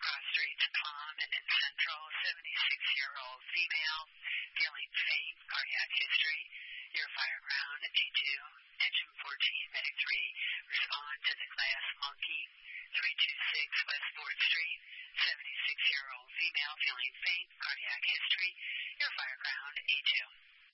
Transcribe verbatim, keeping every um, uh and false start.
cross streets, Palm and Central, seventy-six-year-old female, feeling faint, cardiac history. Your fire ground, A two, engine fourteen, medic three, respond to the class monkey, three two six West fourth Street, seventy-six-year-old female, feeling faint, cardiac history. Your fire ground,